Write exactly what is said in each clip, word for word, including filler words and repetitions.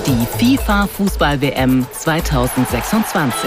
Die FIFA-Fußball-W M zweitausendsechsundzwanzig.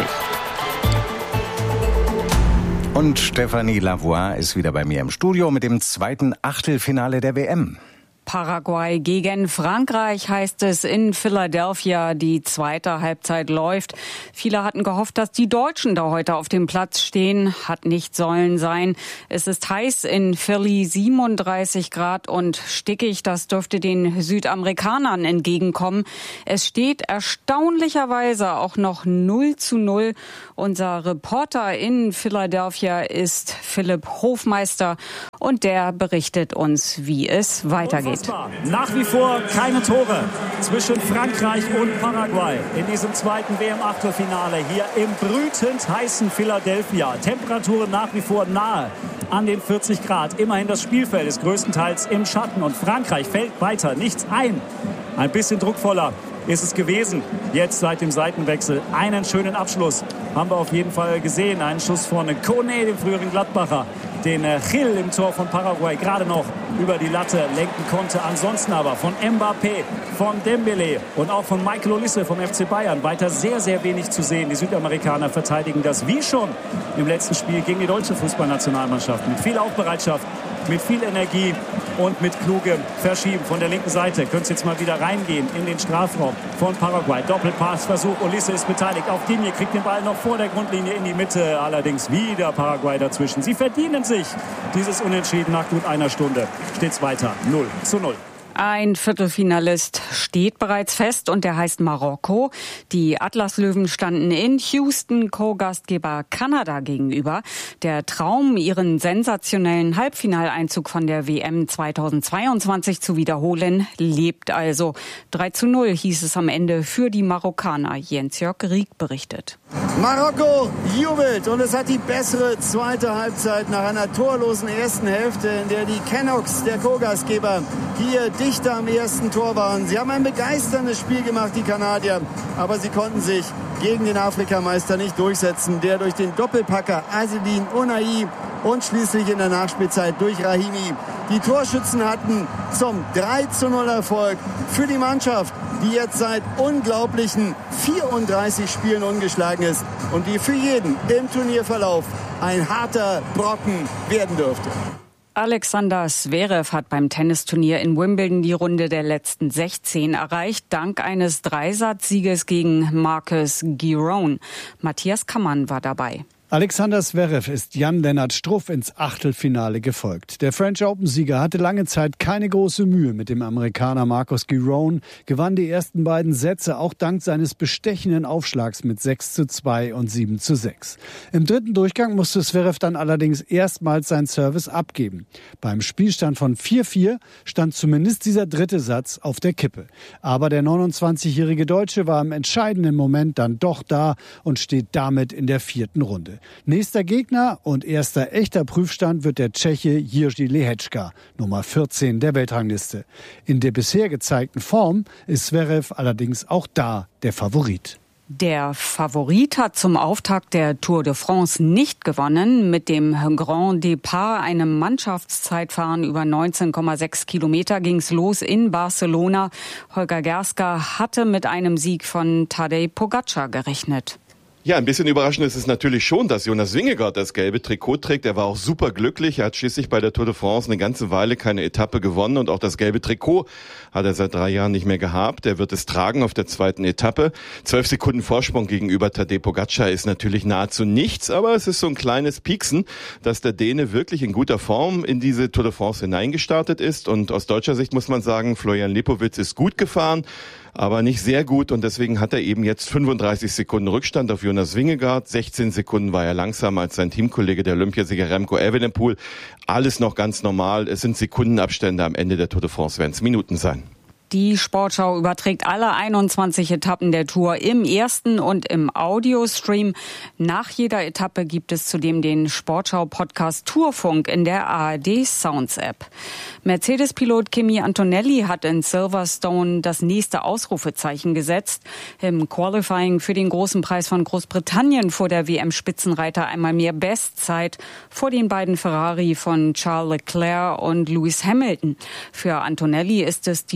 Und Stéphanie Lavoie ist wieder bei mir im Studio mit dem zweiten Achtelfinale der W M. Paraguay gegen Frankreich heißt es in Philadelphia. Die zweite Halbzeit läuft. Viele hatten gehofft, dass die Deutschen da heute auf dem Platz stehen. Hat nicht sollen sein. Es ist heiß in Philly, siebenunddreißig Grad und stickig. Das dürfte den Südamerikanern entgegenkommen. Es steht erstaunlicherweise auch noch null zu null. Unser Reporter in Philadelphia ist Philipp Hofmeister und der berichtet uns, wie es weitergeht. Nach wie vor keine Tore zwischen Frankreich und Paraguay in diesem zweiten W M-Achtelfinale hier im brütend heißen Philadelphia. Temperaturen nach wie vor nahe an den vierzig Grad. Immerhin das Spielfeld ist größtenteils im Schatten und Frankreich fällt weiter nichts ein. Ein bisschen druckvoller ist es gewesen. Jetzt seit dem Seitenwechsel einen schönen Abschluss haben wir auf jeden Fall gesehen. Einen Schuss von Kone, dem früheren Gladbacher, den Gil im Tor von Paraguay gerade noch über die Latte lenken konnte. Ansonsten aber von Mbappé, von Dembélé und auch von Michael Olise vom F C Bayern weiter sehr, sehr wenig zu sehen. Die Südamerikaner verteidigen das wie schon im letzten Spiel gegen die deutsche Fußballnationalmannschaft mit viel Aufbereitschaft, mit viel Energie und mit klugem Verschieben. Von der linken Seite könnte es jetzt mal wieder reingehen in den Strafraum von Paraguay. Doppelpassversuch, Olise ist beteiligt. Auch Digne kriegt den Ball noch vor der Grundlinie in die Mitte. Allerdings wieder Paraguay dazwischen. Sie verdienen sich dieses Unentschieden. Nach gut einer Stunde steht es weiter null zu null. Ein Viertelfinalist steht bereits fest und der heißt Marokko. Die Atlaslöwen standen in Houston Co-Gastgeber Kanada gegenüber. Der Traum, ihren sensationellen Halbfinaleinzug von der W M zweitausendzweiundzwanzig zu wiederholen, lebt also. drei zu null hieß es am Ende für die Marokkaner. Jens-Jörg Rieck berichtet. Marokko jubelt und es hat die bessere zweite Halbzeit nach einer torlosen ersten Hälfte, in der die Canucks, der Co-Gastgeber, hier dichter am ersten Tor waren. Sie haben ein begeisterndes Spiel gemacht, die Kanadier, aber sie konnten sich gegen den Afrikameister nicht durchsetzen, der durch den Doppelpacker Azzedine Ounahi und schließlich in der Nachspielzeit durch Rahimi die Torschützen hatten zum drei zu null Erfolg für die Mannschaft, die jetzt seit unglaublichen vierunddreißig Spielen ungeschlagen ist und die für jeden im Turnierverlauf ein harter Brocken werden dürfte. Alexander Zverev hat beim Tennisturnier in Wimbledon die Runde der letzten sechzehn erreicht, dank eines Dreisatzsieges gegen Marcus Giron. Matthias Kammann war dabei. Alexander Zverev ist Jan-Lennart Struff ins Achtelfinale gefolgt. Der French Open-Sieger hatte lange Zeit keine große Mühe mit dem Amerikaner Marcus Giron, gewann die ersten beiden Sätze auch dank seines bestechenden Aufschlags mit sechs zu zwei und sieben zu sechs. Im dritten Durchgang musste Zverev dann allerdings erstmals sein Service abgeben. Beim Spielstand von vier vier stand zumindest dieser dritte Satz auf der Kippe. Aber der neunundzwanzigjährige Deutsche war im entscheidenden Moment dann doch da und steht damit in der vierten Runde. Nächster Gegner und erster echter Prüfstand wird der Tscheche Jiří Lehečka, Nummer vierzehn der Weltrangliste. In der bisher gezeigten Form ist Zverev allerdings auch da der Favorit. Der Favorit hat zum Auftakt der Tour de France nicht gewonnen. Mit dem Grand Départ, einem Mannschaftszeitfahren über neunzehn Komma sechs Kilometer, ging's los in Barcelona. Holger Gerska hatte mit einem Sieg von Tadej Pogačar gerechnet. Ja, ein bisschen überraschend ist es natürlich schon, dass Jonas Vingegaard das gelbe Trikot trägt. Er war auch super glücklich. Er hat schließlich bei der Tour de France eine ganze Weile keine Etappe gewonnen und auch das gelbe Trikot hat er seit drei Jahren nicht mehr gehabt. Er wird es tragen auf der zweiten Etappe. Zwölf Sekunden Vorsprung gegenüber Tadej Pogačar ist natürlich nahezu nichts, aber es ist so ein kleines Pieksen, dass der Däne wirklich in guter Form in diese Tour de France hineingestartet ist. Und aus deutscher Sicht muss man sagen, Florian Lipowitz ist gut gefahren, aber nicht sehr gut und deswegen hat er eben jetzt fünfunddreißig Sekunden Rückstand auf Jonas Vingegaard. sechzehn Sekunden war er langsamer als sein Teamkollege, der Olympiasieger Remco Evenepoel. Alles noch ganz normal. Es sind Sekundenabstände. Am Ende der Tour de France werden es Minuten sein. Die Sportschau überträgt alle einundzwanzig Etappen der Tour im ersten und im Audiostream. Nach jeder Etappe gibt es zudem den Sportschau-Podcast Tourfunk in der A R D Sounds App. Mercedes-Pilot Kimi Antonelli hat in Silverstone das nächste Ausrufezeichen gesetzt. Im Qualifying für den großen Preis von Großbritannien fuhr der W M-Spitzenreiter einmal mehr Bestzeit vor den beiden Ferrari von Charles Leclerc und Lewis Hamilton. Für Antonelli ist es die fünfte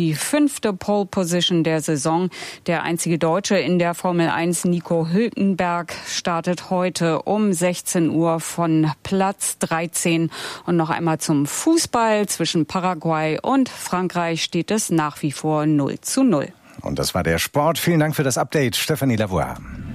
fünfte Pole Position der Saison. Der einzige Deutsche in der Formel eins, Nico Hülkenberg, startet heute um sechzehn Uhr von Platz dreizehn. Und noch einmal zum Fußball. Zwischen Paraguay und Frankreich steht es nach wie vor null zu null. Und das war der Sport. Vielen Dank für das Update, Stefanie Lavoie.